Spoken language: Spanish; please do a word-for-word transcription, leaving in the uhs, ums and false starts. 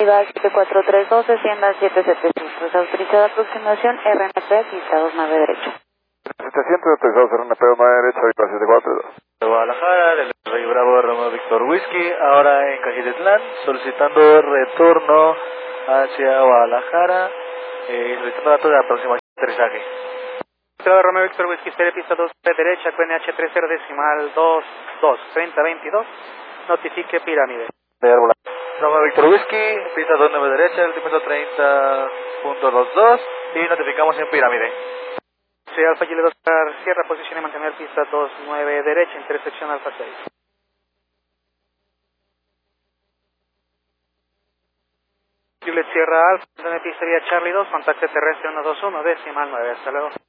siete cuatro tres dos, descienda siete siete cinco. Autorizada aproximación R N P, pista dos nueve derecho. setecientos autorizados R N P dos nueve derecho, Viva siete cuatro dos. De Guadalajara, del Rey Bravo Romeo Víctor Whisky, ahora en Cajititlán, solicitando retorno hacia Guadalajara, eh, solicitando datos de aproximación de aterrizaje. Bravo Romeo Víctor Whisky, serie pista dos de derecha, Q N H treinta decimal dos dos, treinta veintidós, notifique pirámide. De Árbol. Romeo Víctor Whisky, pista dos nueve derecha, altímetro treinta punto veintidós y notificamos en pirámide. Sí, Alfa Juliet Oscar Sierra, posición y mantener pista dos nueve derecha, intersección Alfa seis. Juliet Sierra Alfa, mantener pista vía Charlie dos, contacto terrestre uno dos uno, decimal nueve, hasta luego.